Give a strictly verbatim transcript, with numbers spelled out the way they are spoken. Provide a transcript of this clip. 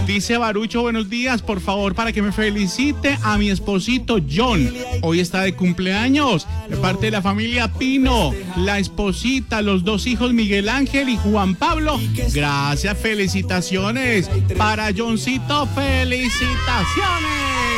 Dice Barucho, buenos días, por favor, para que me felicite a mi esposito John. Hoy está de cumpleaños, de parte de la familia Pino, la esposita, los dos hijos Miguel Ángel y Juan Pablo. Gracias, felicitaciones para Johncito, felicitaciones.